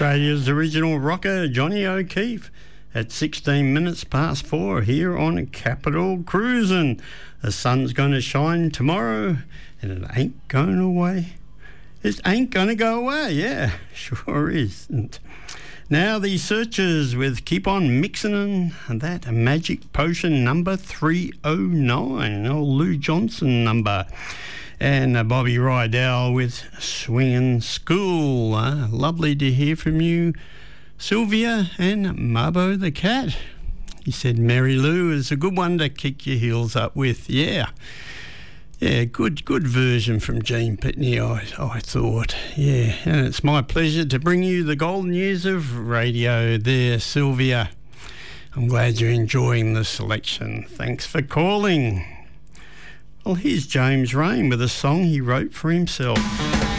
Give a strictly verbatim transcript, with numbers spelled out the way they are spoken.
Australia's original rocker, Johnny O'Keefe, at sixteen minutes past four here on Capital Cruisin'. The sun's going to shine tomorrow and it ain't going away. It ain't going to go away, yeah, sure isn't. Now the Searchers with Keep On Mixin' and that Magic Potion number three oh nine, old Lou Johnson number. And uh, Bobby Rydell with Swingin' School. Uh, lovely to hear from you, Sylvia and Mabo the cat. He said Mary Lou is a good one to kick your heels up with. Yeah. Yeah, good good version from Gene Pitney, I, I thought. Yeah, and it's my pleasure to bring you the golden years of radio there, Sylvia. I'm glad you're enjoying the selection. Thanks for calling. Well, here's James Rain with a song he wrote for himself.